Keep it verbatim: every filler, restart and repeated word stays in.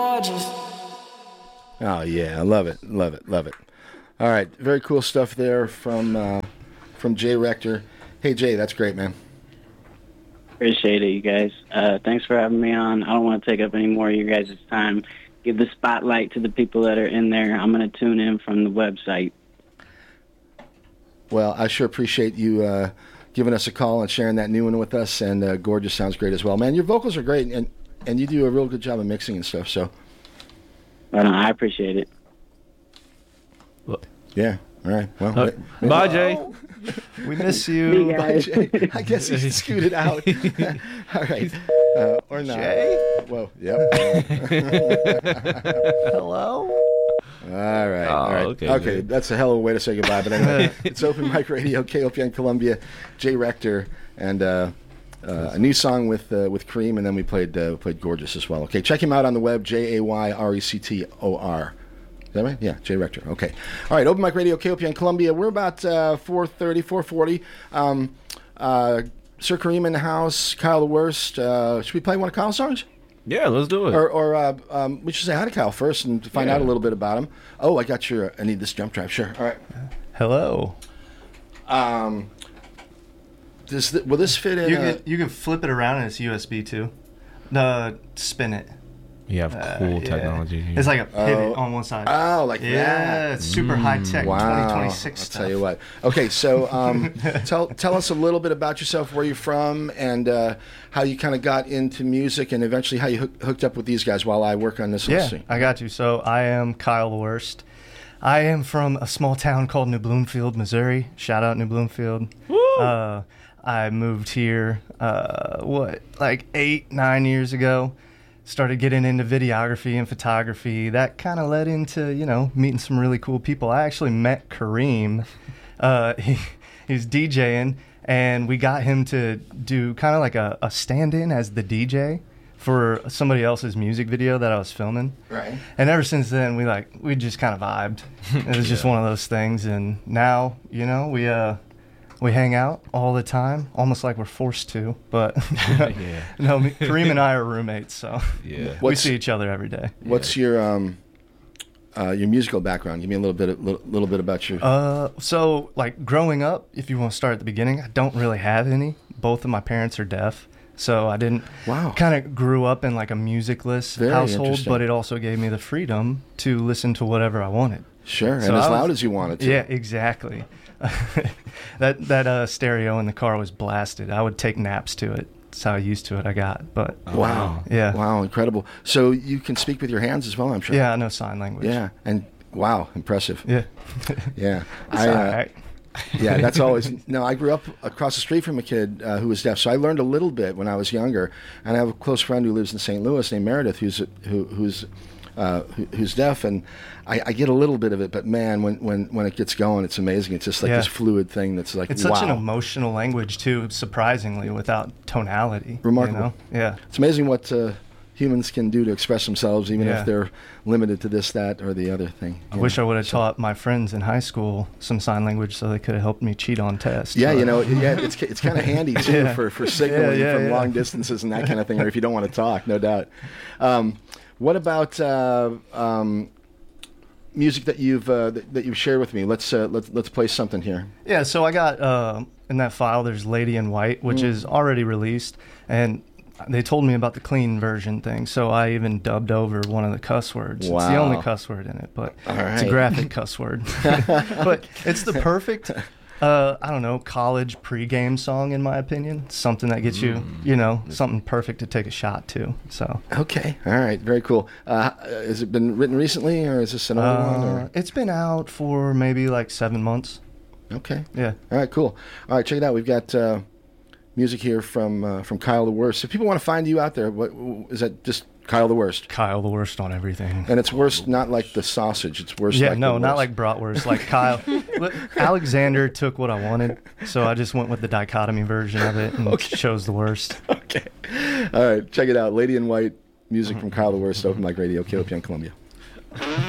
Oh yeah, I love it, love it, love it. All right, very cool stuff there from uh, from Jay Rector. Hey Jay, that's great, man. Appreciate it, you guys. Uh, thanks for having me on. I don't want to take up any more of your guys' time. Give the spotlight to the people that are in there. I'm going to tune in from the website. Well, I sure appreciate you uh, giving us a call and sharing that new one with us. And uh, Gorgeous sounds great as well, man. Your vocals are great, and and you do a real good job of mixing and stuff. So, Well, no, I appreciate it. yeah. All right. Well, Uh, wait, bye, wait. Jay. We miss you. Bye, Jay. I guess he's scooted out. All right. Uh, or not. Jay? Whoa. Yep. Hello? All right. Oh, all right. okay, Okay. man. That's a hell of a way to say goodbye. But anyway, it's Open Mic Radio, K O P N Columbia, Jay Rector, and uh, uh, a new song with uh, with Kareem, and then we played uh, played Gorgeous as well. Okay, check him out on the web, J A Y R E C T O R. Is that right? Yeah, Jay Rector. Okay. All right, Open Mic Radio, K O P N Columbia. We're about uh, four thirty, four forty. Um, uh, Sir Kareem in the house, Kyle the Worst. Uh, should we play one of Kyle's songs? Yeah, let's do it. Or, or uh, um, we should say hi to Kyle first and find Yeah. out a little bit about him. Oh, I got your, I need this jump drive. Sure. All right. Hello. Um, does th- will this fit in? You uh, can, you can flip it around and it's U S B too. No, spin it. You have Uh, cool yeah. technology here. It's like a pivot Oh. on one side. Oh, like yeah, that. it's super high tech Wow. twenty twenty-six I'll stuff. tell you what. Okay, so um, tell tell us a little bit about yourself, where you're from, and uh, how you kind of got into music, and eventually how you hook, hooked up with these guys while I work on this. Yeah, listing. I got you. So I am Kyle the Worst. I am from a small town called New Bloomfield, Missouri. Shout out New Bloomfield. Uh, I moved here, uh, what, like eight, nine years ago. Started getting into videography and photography. That kind of led into, you know, meeting some really cool people. I actually met Kareem. Uh, he, he's DJing, and we got him to do kind of like a, a stand-in as the D J for somebody else's music video that I was filming. Right. And ever since then, we like we just kind of vibed. It was just one of those things. And now, you know, we uh we hang out all the time, almost like we're forced to. But Yeah. no, me, Kareem and I are roommates, so Yeah. we What's- see each other every day. What's your um, uh, your musical background? Give me a little bit, little, little bit about your. Uh, so like growing up, if you want to start at the beginning, I don't really have any. Both of my parents are deaf. So I didn't Wow. kind of grew up in like a musicless Very household, interesting. but it also gave me the freedom to listen to whatever I wanted. Sure, and So as I was- loud as you want it to. Yeah, exactly. that that uh, stereo in the car was blasted. I would take naps to it. That's how used to it I got. But Wow. Yeah. Wow, incredible. So you can speak with your hands as well, I'm sure. yeah, I know sign language. Yeah, and wow, impressive. Yeah. Yeah. It's I, uh, all right. yeah, that's always. No, I grew up across the street from a kid uh, who was deaf, so I learned a little bit when I was younger. And I have a close friend who lives in Saint Louis named Meredith, who's who, who's uh, who, who's deaf, and I, I get a little bit of it. But man, when when when it gets going, it's amazing. It's just like Yeah. this fluid thing that's like It's wow. such an emotional language too, surprisingly, without tonality. Remarkable. You know? Yeah. It's amazing what uh, humans can do to express themselves, even Yeah. if they're limited to this, that, or the other thing. I you wish know. I would have taught my friends in high school some sign language so they could have helped me cheat on tests. Yeah, but- you know, yeah, it's it's kind of handy too Yeah. for, for signaling Yeah, yeah, from yeah. long distances and that kind of thing, or if you don't want to talk, no doubt. Um, what about uh, um, music that you've uh, that, that you've shared with me? Let's uh, let's let's play something here. Yeah, so I got uh, in that file. There's "Lady in White," which Mm. is already released, and they told me about the clean version thing. So I even dubbed over one of the cuss words. It's the Wow. only cuss word in it, but All it's a right. graphic cuss word. But it's the perfect, uh, I don't know, college pregame song in my opinion. Something that gets you, you know, something perfect to take a shot to. So Okay, all right, very cool. Uh, has it been written recently, or is this an old one? uh, Or? it's been out for maybe like seven months. Okay, Yeah. all right, cool. All right, check it out. We've got uh, music here from uh, from Kyle the Worst. If people want to find you out there, what is that? Just Kyle the Worst. Kyle the Worst on everything. And it's worst, not like the sausage. It's worse. Yeah, like no, the not worst. like bratwurst. Like Kyle, Look, Alexander took what I wanted, so I just went with the dichotomy version of it and Okay. chose the worst. Okay. All right, check it out. Lady in White, music from Kyle the Worst, Open Mic Radio, K O P N Columbia.